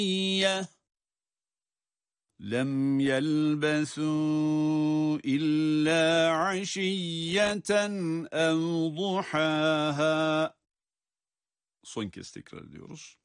لم يلبثوا إلا عشية أو ضحاها. Son kez tekrar ediyoruz.